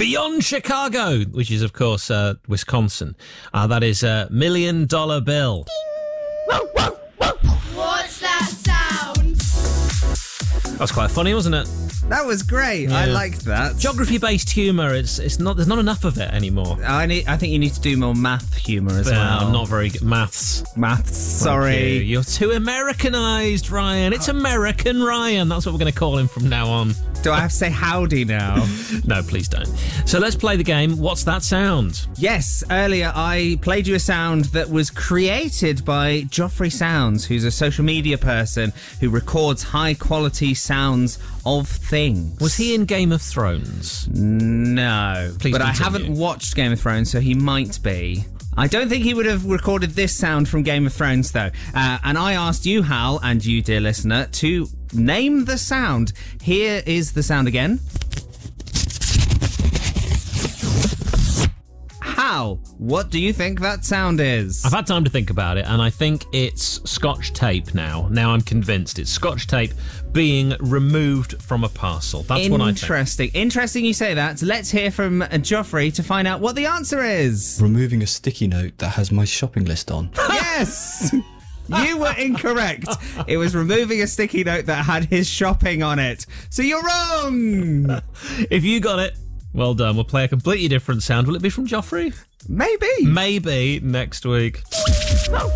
Beyond Chicago, which is, of course, Wisconsin. That is a $1 million bill. What's that sound? That was quite funny, wasn't it? That was great. Yeah. I liked that. Geography-based humour, it's not. There's not enough of it anymore. I think you need to do more math humour as well. I'm not very good. Maths. Sorry. You're too Americanised, Ryan. It's American Ryan. That's what we're going to call him from now on. Do I have to say howdy now? No, please don't. So let's play the game. What's that sound? Yes, earlier I played you a sound that was created by Joffrey Sounds, who's a social media person who records high-quality sounds of things. Was he in Game of Thrones? No. Please but I continue. haven't watched Game of Thrones, so he might be. I don't think he would have recorded this sound from Game of Thrones, though. And I asked you, Hal, and you, dear listener, to name the sound. Here is the sound again. Hal, what do you think that sound is? I've had time to think about it, and I think it's Scotch tape now. Now I'm convinced it's Scotch tape being removed from a parcel. That's what I think. Interesting. Interesting you say that. Let's hear from Joffrey to find out what the answer is. Removing a sticky note that has my shopping list on. Yes! You were incorrect. It was removing a sticky note that had his shopping on it. So you're wrong! If you got it, well done. We'll play a completely different sound. Will it be from Joffrey? Maybe. Maybe next week.